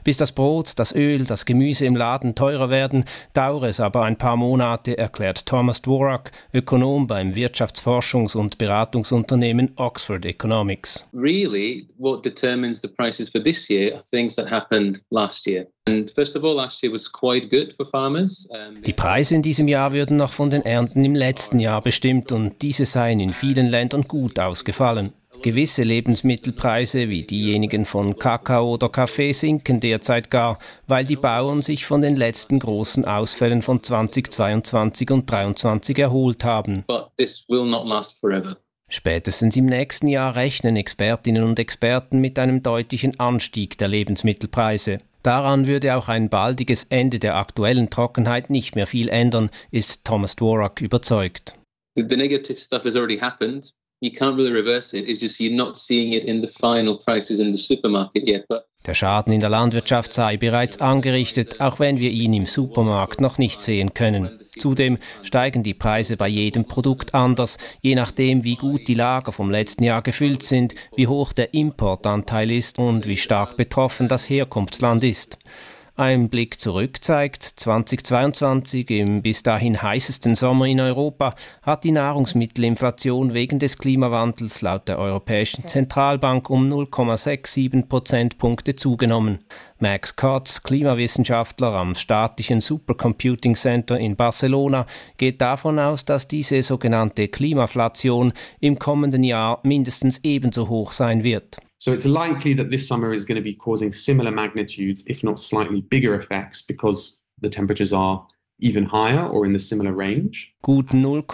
Bis das Brot, das Öl, das Gemüse im Laden teurer werden, dauere es aber ein paar Monate, erklärt Thomas Dvorak, Ökonom beim Wirtschaftsforschungs- und Beratungsunternehmen Oxford Economics. Really, what determines the prices for this year are things that happened last year. And first of all, last year was quite good for farmers. Die Preise in diesem Jahr würden noch von den Ernten im letzten Jahr bestimmt und diese seien in vielen Ländern gut ausgefallen. Gewisse Lebensmittelpreise wie diejenigen von Kakao oder Kaffee sinken derzeit gar, weil die Bauern sich von den letzten großen Ausfällen von 2022 und 2023 erholt haben. But this will not last forever. Spätestens im nächsten Jahr rechnen Expertinnen und Experten mit einem deutlichen Anstieg der Lebensmittelpreise. Daran würde auch ein baldiges Ende der aktuellen Trockenheit nicht mehr viel ändern, ist Thomas Dvorak überzeugt. The negative stuff has already happened. You can't really reverse it. It's just you're not seeing it in the final prices in the supermarket yet. But der Schaden in der Landwirtschaft sei bereits angerichtet, auch wenn wir ihn im Supermarkt noch nicht sehen können. Zudem steigen die Preise bei jedem Produkt anders, je nachdem, wie gut die Lager vom letzten Jahr gefüllt sind, wie hoch der Importanteil ist und wie stark betroffen das Herkunftsland ist. Ein Blick zurück zeigt, 2022, im bis dahin heißesten Sommer in Europa, hat die Nahrungsmittelinflation wegen des Klimawandels laut der Europäischen Zentralbank um 0,67 Prozentpunkte zugenommen. Max Kotz, Klimawissenschaftler am staatlichen Supercomputing Center in Barcelona, geht davon aus, dass diese sogenannte Klimaflation im kommenden Jahr mindestens ebenso hoch sein wird. So it's likely that this summer is going to be causing similar magnitudes, if not slightly bigger effects, because the temperatures are even higher or in the similar range. Gut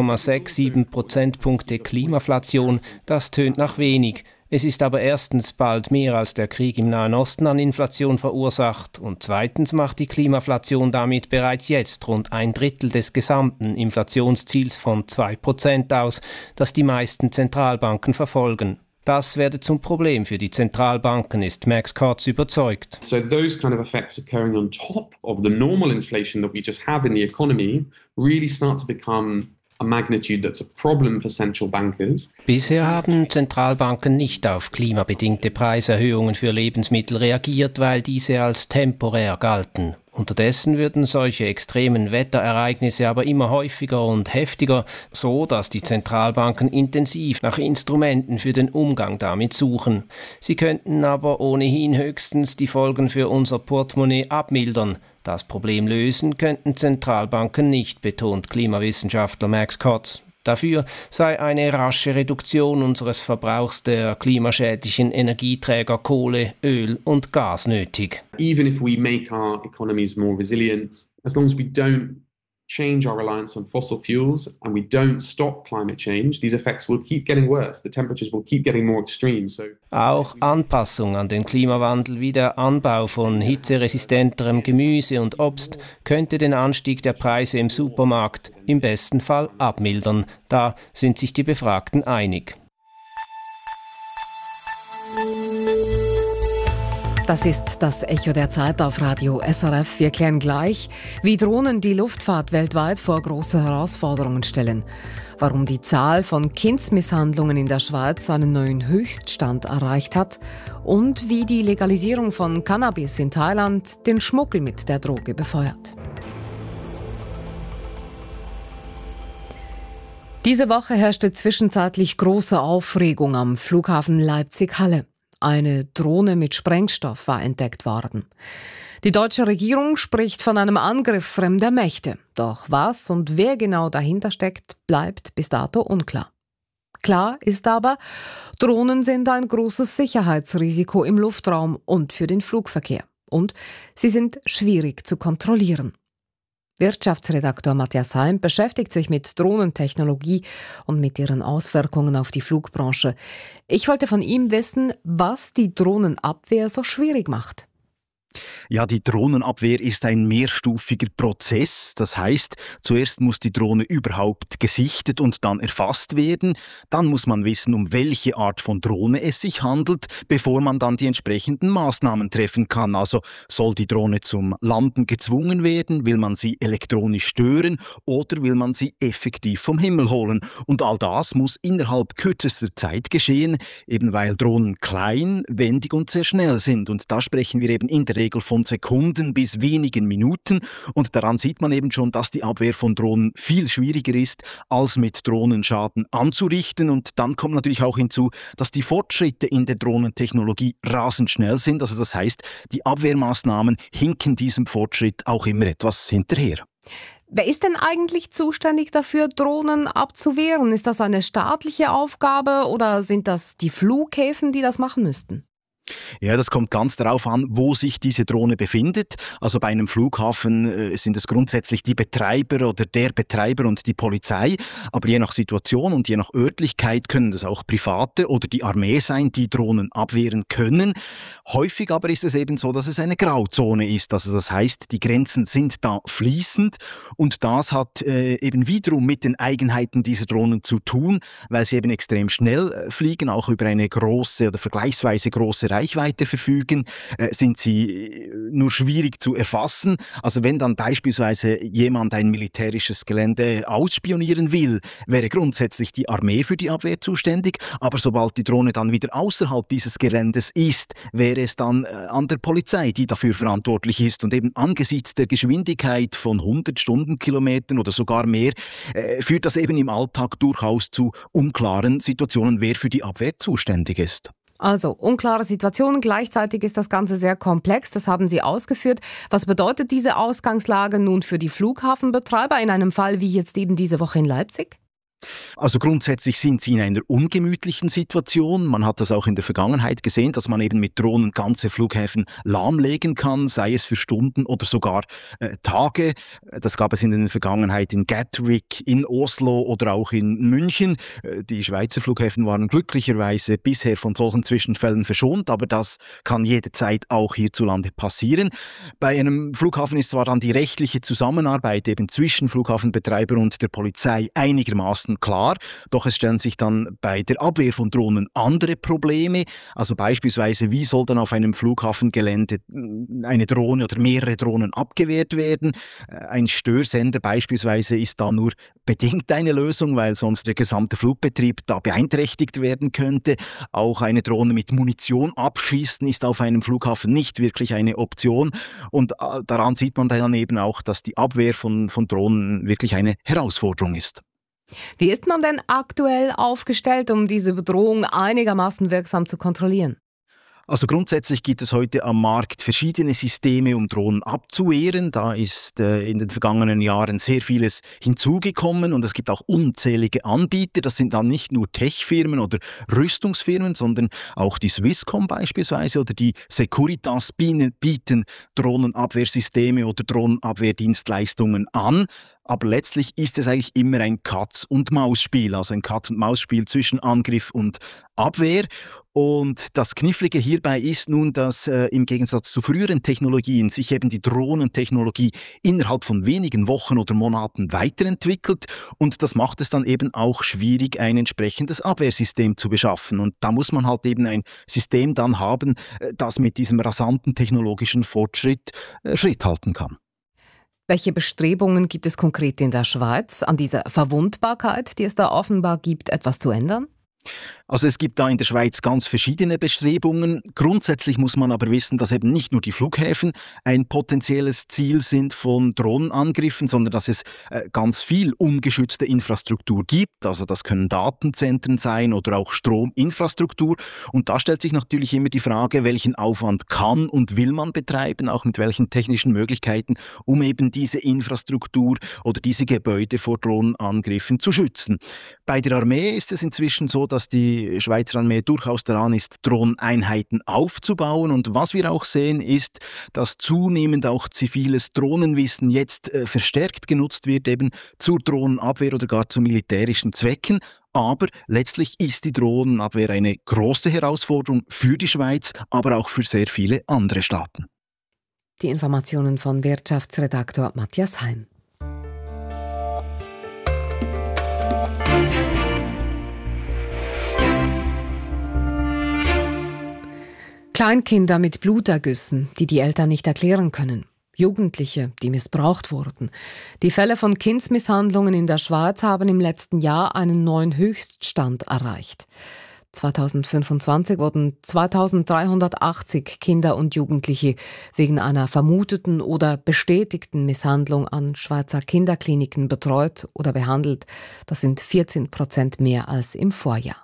0,67 Prozentpunkte Klimaflation, das tönt nach wenig. Es ist aber erstens bald mehr als der Krieg im Nahen Osten an Inflation verursacht und zweitens macht die Klimaflation damit bereits jetzt rund 1/3 des gesamten Inflationsziels von 2% aus, das die meisten Zentralbanken verfolgen. Das werde zum Problem für die Zentralbanken, ist Max Kotz überzeugt. So those kind of effects occurring on top of the normal inflation that we just have in the economy really start to become a magnitude that's a problem for central bankers. Bisher haben Zentralbanken nicht auf klimabedingte Preiserhöhungen für Lebensmittel reagiert, weil diese als temporär galten. Unterdessen würden solche extremen Wetterereignisse aber immer häufiger und heftiger, so dass die Zentralbanken intensiv nach Instrumenten für den Umgang damit suchen. Sie könnten aber ohnehin höchstens die Folgen für unser Portemonnaie abmildern. Das Problem lösen könnten Zentralbanken nicht, betont Klimawissenschaftler Max Kotz. Dafür sei eine rasche Reduktion unseres Verbrauchs der klimaschädlichen Energieträger Kohle, Öl und Gas nötig. Even if we make our economies more resilient, as long as we don't change our reliance on fossil fuels and we don't stop climate change, these effects will keep getting worse. The temperatures will keep getting more extreme. Auch Anpassung an den Klimawandel wie der Anbau von hitzeresistenterem Gemüse und Obst könnte den Anstieg der Preise im Supermarkt im besten Fall abmildern. Da sind sich die Befragten einig. Das ist das Echo der Zeit auf Radio SRF. Wir klären gleich, wie Drohnen die Luftfahrt weltweit vor große Herausforderungen stellen, warum die Zahl von Kindsmisshandlungen in der Schweiz einen neuen Höchststand erreicht hat und wie die Legalisierung von Cannabis in Thailand den Schmuggel mit der Droge befeuert. Diese Woche herrschte zwischenzeitlich große Aufregung am Flughafen Leipzig-Halle. Eine Drohne mit Sprengstoff war entdeckt worden. Die deutsche Regierung spricht von einem Angriff fremder Mächte. Doch was und wer genau dahinter steckt, bleibt bis dato unklar. Klar ist aber, Drohnen sind ein großes Sicherheitsrisiko im Luftraum und für den Flugverkehr. Und sie sind schwierig zu kontrollieren. Wirtschaftsredakteur Matthias Heim beschäftigt sich mit Drohnentechnologie und mit ihren Auswirkungen auf die Flugbranche. Ich wollte von ihm wissen, was die Drohnenabwehr so schwierig macht. Ja, die Drohnenabwehr ist ein mehrstufiger Prozess. Das heißt, zuerst muss die Drohne überhaupt gesichtet und dann erfasst werden. Dann muss man wissen, um welche Art von Drohne es sich handelt, bevor man dann die entsprechenden Maßnahmen treffen kann. Also soll die Drohne zum Landen gezwungen werden? Will man sie elektronisch stören oder will man sie effektiv vom Himmel holen? Und all das muss innerhalb kürzester Zeit geschehen, eben weil Drohnen klein, wendig und sehr schnell sind. Und da sprechen wir eben in der Regel von Sekunden bis wenigen Minuten. Und daran sieht man eben schon, dass die Abwehr von Drohnen viel schwieriger ist, als mit Drohnen Schaden anzurichten. Und dann kommt natürlich auch hinzu, dass die Fortschritte in der Drohnentechnologie rasend schnell sind. Also das heißt, die Abwehrmaßnahmen hinken diesem Fortschritt auch immer etwas hinterher. Wer ist denn eigentlich zuständig dafür, Drohnen abzuwehren? Ist das eine staatliche Aufgabe oder sind das die Flughäfen, die das machen müssten? Ja, das kommt ganz darauf an, wo sich diese Drohne befindet. Also bei einem Flughafen sind es grundsätzlich die Betreiber oder der Betreiber und die Polizei. Aber je nach Situation und je nach Örtlichkeit können das auch Private oder die Armee sein, die Drohnen abwehren können. Häufig aber ist es eben so, dass es eine Grauzone ist. Also das heißt, die Grenzen sind da fließend und das hat eben wiederum mit den Eigenheiten dieser Drohnen zu tun, weil sie eben extrem schnell fliegen, auch über eine große oder vergleichsweise große Reichweite verfügen, sind sie nur schwierig zu erfassen. Also wenn dann beispielsweise jemand ein militärisches Gelände ausspionieren will, wäre grundsätzlich die Armee für die Abwehr zuständig. Aber sobald die Drohne dann wieder außerhalb dieses Geländes ist, wäre es dann an der Polizei, die dafür verantwortlich ist. Und eben angesichts der Geschwindigkeit von 100 Stundenkilometern oder sogar mehr, führt das eben im Alltag durchaus zu unklaren Situationen, wer für die Abwehr zuständig ist. Also, unklare Situationen, gleichzeitig ist das Ganze sehr komplex, das haben Sie ausgeführt. Was bedeutet diese Ausgangslage nun für die Flughafenbetreiber in einem Fall wie jetzt eben diese Woche in Leipzig? Also grundsätzlich sind sie in einer ungemütlichen Situation. Man hat das auch in der Vergangenheit gesehen, dass man eben mit Drohnen ganze Flughäfen lahmlegen kann, sei es für Stunden oder sogar Tage. Das gab es in der Vergangenheit in Gatwick, in Oslo oder auch in München. Die Schweizer Flughäfen waren glücklicherweise bisher von solchen Zwischenfällen verschont, aber das kann jederzeit auch hierzulande passieren. Bei einem Flughafen ist zwar dann die rechtliche Zusammenarbeit eben zwischen Flughafenbetreiber und der Polizei einigermaßen klar, doch es stellen sich dann bei der Abwehr von Drohnen andere Probleme. Also beispielsweise, wie soll dann auf einem Flughafengelände eine Drohne oder mehrere Drohnen abgewehrt werden? Ein Störsender beispielsweise ist da nur bedingt eine Lösung, weil sonst der gesamte Flugbetrieb da beeinträchtigt werden könnte. Auch eine Drohne mit Munition abschießen ist auf einem Flughafen nicht wirklich eine Option. Und daran sieht man dann eben auch, dass die Abwehr von Drohnen wirklich eine Herausforderung ist. Wie ist man denn aktuell aufgestellt, um diese Bedrohung einigermaßen wirksam zu kontrollieren? Also grundsätzlich gibt es heute am Markt verschiedene Systeme, um Drohnen abzuwehren. Da ist in den vergangenen Jahren sehr vieles hinzugekommen und es gibt auch unzählige Anbieter. Das sind dann nicht nur Tech-Firmen oder Rüstungsfirmen, sondern auch die Swisscom beispielsweise oder die Securitas bieten Drohnenabwehrsysteme oder Drohnenabwehrdienstleistungen an. Aber letztlich ist es eigentlich immer ein Katz-und-Maus-Spiel, also ein Katz-und-Maus-Spiel zwischen Angriff und Abwehr. Und das Knifflige hierbei ist nun, dass im Gegensatz zu früheren Technologien sich eben die Drohnentechnologie innerhalb von wenigen Wochen oder Monaten weiterentwickelt. Und das macht es dann eben auch schwierig, ein entsprechendes Abwehrsystem zu beschaffen. Und da muss man halt eben ein System dann haben, das mit diesem rasanten technologischen Fortschritt Schritt halten kann. Welche Bestrebungen gibt es konkret in der Schweiz, an dieser Verwundbarkeit, die es da offenbar gibt, etwas zu ändern? Also es gibt da in der Schweiz ganz verschiedene Bestrebungen. Grundsätzlich muss man aber wissen, dass eben nicht nur die Flughäfen ein potenzielles Ziel sind von Drohnenangriffen, sondern dass es ganz viel ungeschützte Infrastruktur gibt. Also das können Datenzentren sein oder auch Strominfrastruktur. Und da stellt sich natürlich immer die Frage, welchen Aufwand kann und will man betreiben, auch mit welchen technischen Möglichkeiten, um eben diese Infrastruktur oder diese Gebäude vor Drohnenangriffen zu schützen. Bei der Armee ist es inzwischen so, dass die Schweizer Armee durchaus daran ist, Drohneneinheiten aufzubauen. Und was wir auch sehen, ist, dass zunehmend auch ziviles Drohnenwissen jetzt verstärkt genutzt wird, eben zur Drohnenabwehr oder gar zu militärischen Zwecken. Aber letztlich ist die Drohnenabwehr eine große Herausforderung für die Schweiz, aber auch für sehr viele andere Staaten. Die Informationen von Wirtschaftsredaktor Matthias Heim. Kleinkinder mit Blutergüssen, die die Eltern nicht erklären können. Jugendliche, die missbraucht wurden. Die Fälle von Kindsmisshandlungen in der Schweiz haben im letzten Jahr einen neuen Höchststand erreicht. 2025 wurden 2380 Kinder und Jugendliche wegen einer vermuteten oder bestätigten Misshandlung an Schweizer Kinderkliniken betreut oder behandelt. Das sind 14% mehr als im Vorjahr.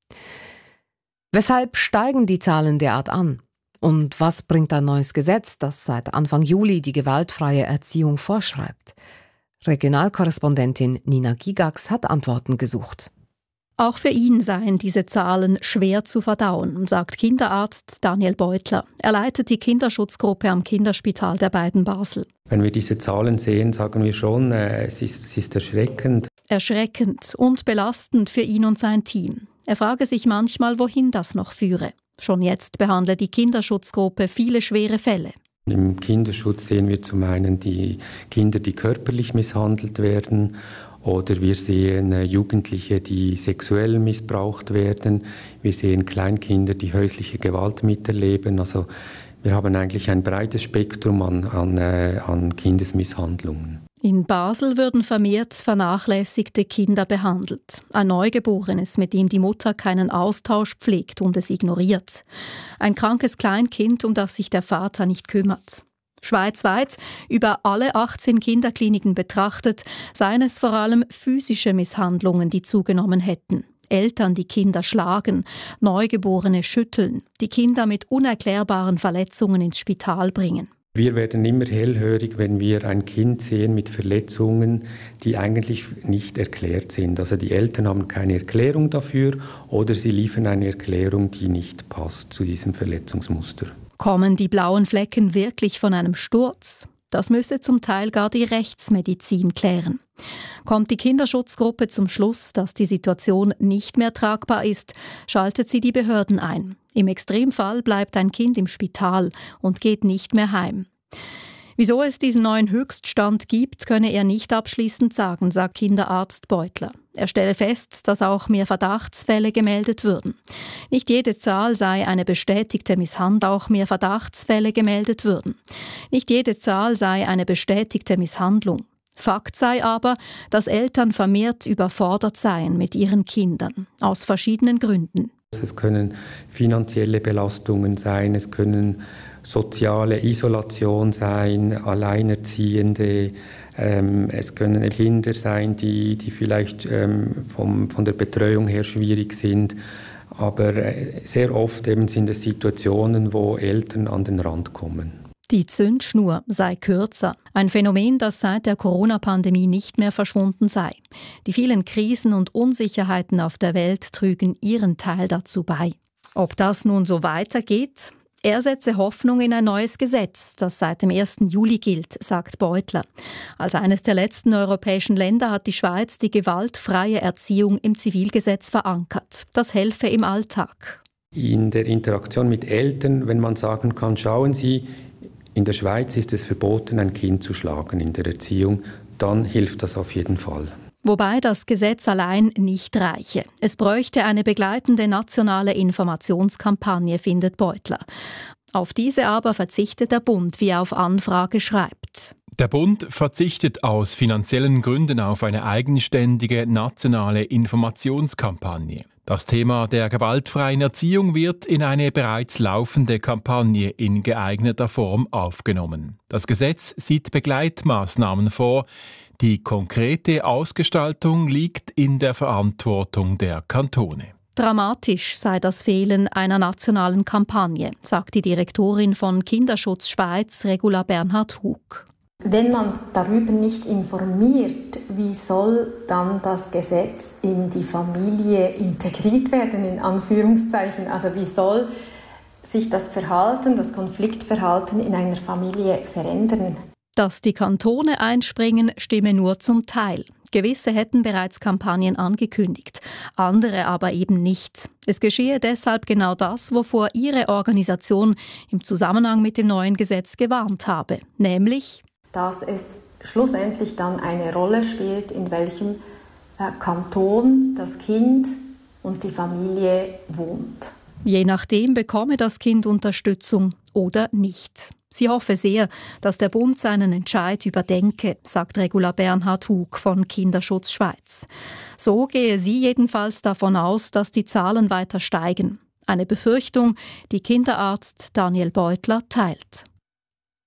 Weshalb steigen die Zahlen derart an? Und was bringt ein neues Gesetz, das seit Anfang Juli die gewaltfreie Erziehung vorschreibt? Regionalkorrespondentin Nina Gigax hat Antworten gesucht. Auch für ihn seien diese Zahlen schwer zu verdauen, sagt Kinderarzt Daniel Beutler. Er leitet die Kinderschutzgruppe am Kinderspital der beiden Basel. Wenn wir diese Zahlen sehen, sagen wir schon, es ist erschreckend. Erschreckend und belastend für ihn und sein Team. Er frage sich manchmal, wohin das noch führe. Schon jetzt behandelt die Kinderschutzgruppe viele schwere Fälle. Im Kinderschutz sehen wir zum einen die Kinder, die körperlich misshandelt werden, oder wir sehen Jugendliche, die sexuell missbraucht werden. Wir sehen Kleinkinder, die häusliche Gewalt miterleben. Also wir haben eigentlich ein breites Spektrum an Kindesmisshandlungen. In Basel würden vermehrt vernachlässigte Kinder behandelt. Ein Neugeborenes, mit dem die Mutter keinen Austausch pflegt und es ignoriert. Ein krankes Kleinkind, um das sich der Vater nicht kümmert. Schweizweit, über alle 18 Kinderkliniken betrachtet, seien es vor allem physische Misshandlungen, die zugenommen hätten. Eltern, die Kinder schlagen, Neugeborene schütteln, die Kinder mit unerklärbaren Verletzungen ins Spital bringen. Wir werden immer hellhörig, wenn wir ein Kind sehen mit Verletzungen, die eigentlich nicht erklärt sind. Also die Eltern haben keine Erklärung dafür oder sie liefern eine Erklärung, die nicht passt zu diesem Verletzungsmuster. Kommen die blauen Flecken wirklich von einem Sturz? Das müsse zum Teil gar die Rechtsmedizin klären. Kommt die Kinderschutzgruppe zum Schluss, dass die Situation nicht mehr tragbar ist, schaltet sie die Behörden ein. Im Extremfall bleibt ein Kind im Spital und geht nicht mehr heim. Wieso es diesen neuen Höchststand gibt, könne er nicht abschließend sagen, sagt Kinderarzt Beutler. Er stelle fest, dass auch mehr Verdachtsfälle gemeldet würden. Nicht jede Zahl sei eine bestätigte Misshandlung, auch mehr Verdachtsfälle gemeldet würden. Nicht jede Zahl sei eine bestätigte Misshandlung. Fakt sei aber, dass Eltern vermehrt überfordert seien mit ihren Kindern, aus verschiedenen Gründen. Es können finanzielle Belastungen sein, es können soziale Isolation sein, Alleinerziehende, es können Kinder sein, die vielleicht von der Betreuung her schwierig sind. Aber sehr oft eben sind es Situationen, wo Eltern an den Rand kommen. Die Zündschnur sei kürzer. Ein Phänomen, das seit der Corona-Pandemie nicht mehr verschwunden sei. Die vielen Krisen und Unsicherheiten auf der Welt trügen ihren Teil dazu bei. Ob das nun so weitergeht? Er setze Hoffnung in ein neues Gesetz, das seit dem 1. Juli gilt, sagt Beutler. Als eines der letzten europäischen Länder hat die Schweiz die gewaltfreie Erziehung im Zivilgesetz verankert. Das helfe im Alltag. In der Interaktion mit Eltern, wenn man sagen kann, schauen Sie, in der Schweiz ist es verboten, ein Kind zu schlagen in der Erziehung, dann hilft das auf jeden Fall. Wobei das Gesetz allein nicht reiche. Es bräuchte eine begleitende nationale Informationskampagne, findet Beutler. Auf diese aber verzichtet der Bund, wie er auf Anfrage schreibt. Der Bund verzichtet aus finanziellen Gründen auf eine eigenständige nationale Informationskampagne. Das Thema der gewaltfreien Erziehung wird in eine bereits laufende Kampagne in geeigneter Form aufgenommen. Das Gesetz sieht Begleitmaßnahmen vor. Die konkrete Ausgestaltung liegt in der Verantwortung der Kantone. Dramatisch sei das Fehlen einer nationalen Kampagne, sagt die Direktorin von Kinderschutz Schweiz, Regula Bernhard-Hug. Wenn man darüber nicht informiert, wie soll dann das Gesetz in die Familie integriert werden, in Anführungszeichen? Also wie soll sich das Verhalten, das Konfliktverhalten in einer Familie verändern? Dass die Kantone einspringen, stimme nur zum Teil. Gewisse hätten bereits Kampagnen angekündigt, andere aber eben nicht. Es geschehe deshalb genau das, wovor ihre Organisation im Zusammenhang mit dem neuen Gesetz gewarnt habe, nämlich dass es schlussendlich dann eine Rolle spielt, in welchem Kanton das Kind und die Familie wohnt. Je nachdem bekomme das Kind Unterstützung oder nicht. Sie hoffe sehr, dass der Bund seinen Entscheid überdenke, sagt Regula Bernhard Hug von Kinderschutz Schweiz. So gehe sie jedenfalls davon aus, dass die Zahlen weiter steigen. Eine Befürchtung, die Kinderarzt Daniel Beutler teilt.